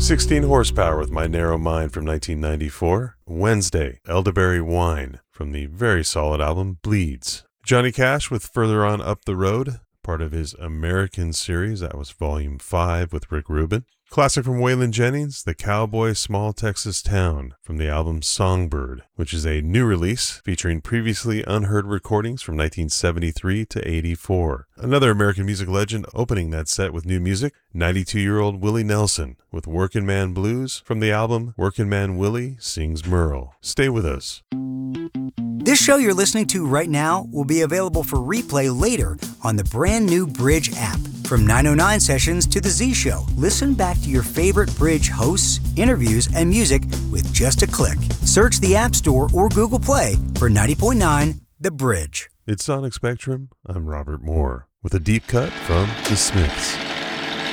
16 Horsepower with My Narrow Mind from 1994. Wednesday, Elderberry Wine from the very solid album Bleeds. Johnny Cash with Further On Up the Road, part of his American series. That was Volume 5 with Rick Rubin. Classic from Waylon Jennings, The Cowboy Small Texas Town from the album Songbird, which is a new release featuring previously unheard recordings from 1973 to 84. Another American music legend opening that set with new music, 92-year-old Willie Nelson with Workin' Man Blues from the album Workin' Man Willie Sings Merle. Stay with us. This show you're listening to right now will be available for replay later on the brand new Bridge app. From 909 Sessions to The Z Show, listen back to your favorite Bridge hosts, interviews, and music with just a click. Search the App Store or Google Play for 90.9 The Bridge. It's Sonic Spectrum. I'm Robert Moore with a deep cut from The Smiths.